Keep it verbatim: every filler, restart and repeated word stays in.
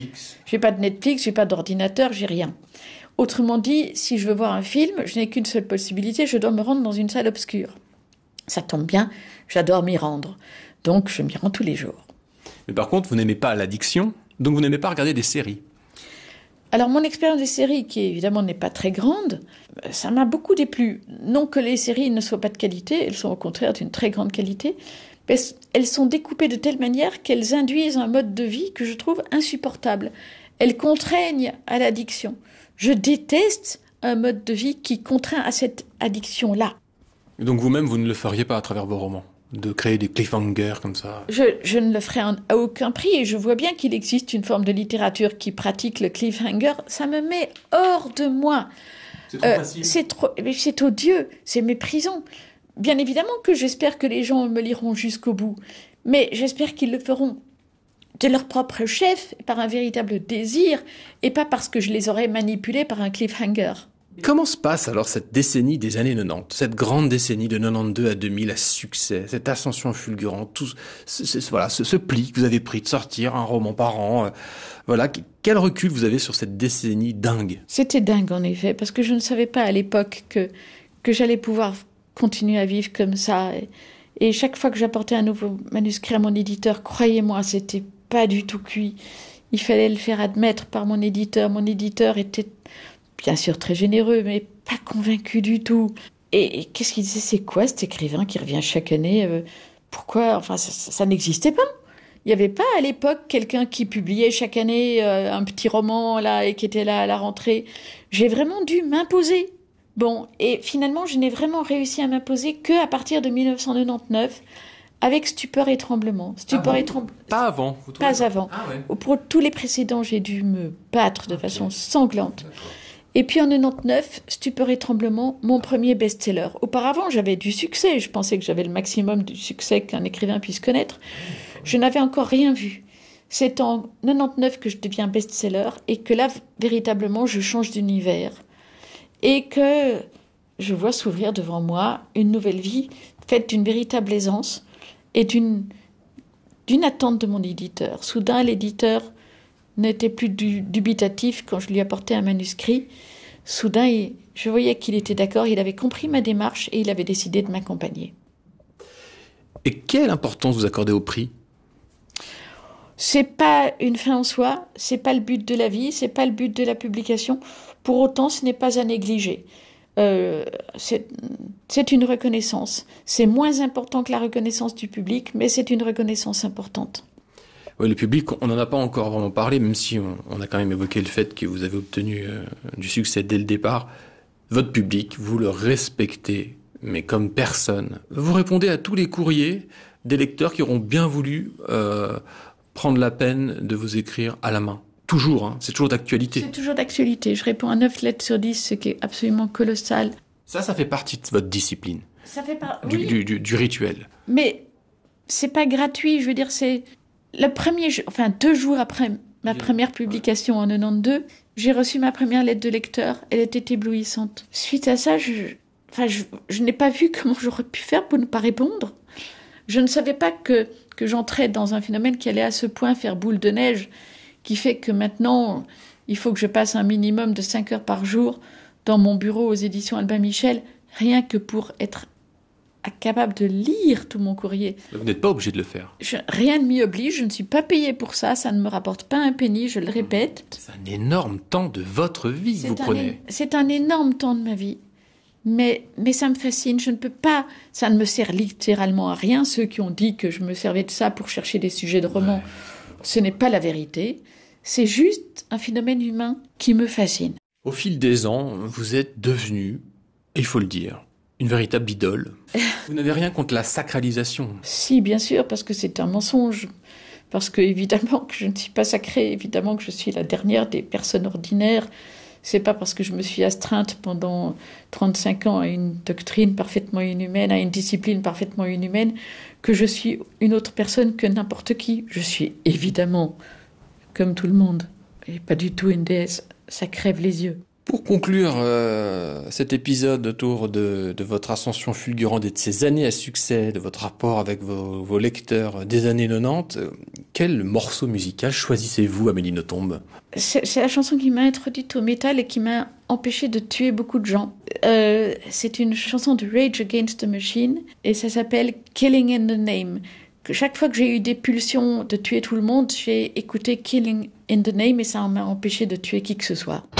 J'ai pas de Netflix, j'ai pas d'ordinateur, j'ai rien. Autrement dit, si je veux voir un film, je n'ai qu'une seule possibilité, je dois me rendre dans une salle obscure. Ça tombe bien, j'adore m'y rendre. Donc je m'y rends tous les jours. Mais par contre, vous n'aimez pas l'addiction, donc vous n'aimez pas regarder des séries. Alors mon expérience des séries, qui évidemment n'est pas très grande, ça m'a beaucoup déplu. Non que les séries ne soient pas de qualité, elles sont au contraire d'une très grande qualité, mais elles sont découpées de telle manière qu'elles induisent un mode de vie que je trouve insupportable. Elles contraignent à l'addiction. Je déteste un mode de vie qui contraint à cette addiction-là. Et donc vous-même, vous ne le feriez pas à travers vos romans, de créer des cliffhangers comme ça? Je, je ne le ferai en, à aucun prix, et je vois bien qu'il existe une forme de littérature qui pratique le cliffhanger. Ça me met hors de moi. C'est trop euh, facile. C'est, trop, c'est odieux, c'est méprisant. Bien évidemment que j'espère que les gens me liront jusqu'au bout, mais j'espère qu'ils le feront de leur propre chef, par un véritable désir, et pas parce que je les aurais manipulés par un cliffhanger. Comment se passe alors cette décennie des années quatre-vingt-dix, cette grande décennie de quatre-vingt-douze à deux mille à succès, cette ascension fulgurante, tout ce, ce, voilà, ce, ce pli que vous avez pris de sortir un roman par an, euh, voilà, quel recul vous avez sur cette décennie dingue? C'était dingue en effet, parce que je ne savais pas à l'époque que, que j'allais pouvoir continuer à vivre comme ça. Et, et chaque fois que j'apportais un nouveau manuscrit à mon éditeur, croyez-moi, c'était pas du tout cuit. Il fallait le faire admettre par mon éditeur. Mon éditeur était bien sûr très généreux, mais pas convaincu du tout. Et, et qu'est-ce qu'il disait? C'est quoi cet écrivain qui revient chaque année? euh, Pourquoi? Enfin, ça, ça, ça n'existait pas. Il n'y avait pas à l'époque quelqu'un qui publiait chaque année euh, un petit roman là et qui était là à la rentrée. J'ai vraiment dû m'imposer. Bon, et finalement, je n'ai vraiment réussi à m'imposer qu'à partir de dix-neuf cent quatre-vingt-dix-neuf, avec Stupeur et Tremblement. Stupeur ah et Tremblement. Pas avant. Vous pas ça avant. Ah ouais. Pour tous les précédents, j'ai dû me battre de okay. façon sanglante. D'accord. Et puis en quatre-vingt-dix-neuf, Stupeur et Tremblement, mon premier best-seller. Auparavant, j'avais du succès. Je pensais que j'avais le maximum du succès qu'un écrivain puisse connaître. Je n'avais encore rien vu. C'est en quatre-vingt-dix-neuf que je deviens best-seller et que là, véritablement, je change d'univers. Et que je vois s'ouvrir devant moi une nouvelle vie faite d'une véritable aisance et d'une, d'une attente de mon éditeur. Soudain, l'éditeur n'était plus du, dubitatif quand je lui apportais un manuscrit. Soudain, il, je voyais qu'il était d'accord, il avait compris ma démarche et il avait décidé de m'accompagner. Et quelle importance vous accordez au prix? C'est pas une fin en soi, c'est pas le but de la vie, c'est pas le but de la publication. Pour autant, ce n'est pas à négliger. Euh, c'est, c'est une reconnaissance. C'est moins important que la reconnaissance du public, mais c'est une reconnaissance importante. Oui, le public, on n'en a pas encore vraiment parlé, même si on, on a quand même évoqué le fait que vous avez obtenu euh, du succès dès le départ. Votre public, vous le respectez, mais comme personne. Vous répondez à tous les courriers des lecteurs qui auront bien voulu euh, prendre la peine de vous écrire à la main. Toujours, hein, c'est toujours d'actualité. C'est toujours d'actualité. Je réponds à neuf lettres sur dix, ce qui est absolument colossal. Ça, ça fait partie de votre discipline. Ça fait par... du, oui. du, du, du rituel. Mais c'est pas gratuit, je veux dire, c'est... Le premier, enfin deux jours après ma première publication en quatre-vingt-douze, j'ai reçu ma première lettre de lecteur. Elle était éblouissante. Suite à ça, je, enfin, je, je n'ai pas vu comment j'aurais pu faire pour ne pas répondre. Je ne savais pas que, que j'entrais dans un phénomène qui allait à ce point faire boule de neige, qui fait que maintenant, il faut que je passe un minimum de cinq heures par jour dans mon bureau aux éditions Albin Michel, rien que pour être capable de lire tout mon courrier. Vous n'êtes pas obligé de le faire. Je, rien ne m'y oblige, je ne suis pas payée pour ça, ça ne me rapporte pas un penny, je le répète. C'est un énorme temps de votre vie que vous prenez. C'est un énorme temps de ma vie, mais, mais ça me fascine, je ne peux pas, ça ne me sert littéralement à rien, ceux qui ont dit que je me servais de ça pour chercher des sujets de romans, ouais. Ce n'est pas la vérité, c'est juste un phénomène humain qui me fascine. Au fil des ans, vous êtes devenu, il faut le dire, une véritable idole. Vous n'avez rien contre la sacralisation? Si, bien sûr, parce que c'est un mensonge. Parce que, évidemment, que je ne suis pas sacrée. Évidemment que je suis la dernière des personnes ordinaires. C'est pas parce que je me suis astreinte pendant trente-cinq ans à une doctrine parfaitement inhumaine, à une discipline parfaitement inhumaine, que je suis une autre personne que n'importe qui. Je suis évidemment, comme tout le monde, et pas du tout une déesse. Ça crève les yeux. Pour conclure euh, cet épisode autour de, de votre ascension fulgurante et de ces années à succès, de votre rapport avec vos, vos lecteurs des années quatre-vingt-dix, euh, quel morceau musical choisissez-vous, Amélie Nothomb ? C'est, c'est la chanson qui m'a introduite au métal et qui m'a empêché de tuer beaucoup de gens. Euh, c'est une chanson de Rage Against the Machine et ça s'appelle Killing in the Name. Que chaque fois que j'ai eu des pulsions de tuer tout le monde, j'ai écouté Killing in the Name et ça m'a empêché de tuer qui que ce soit.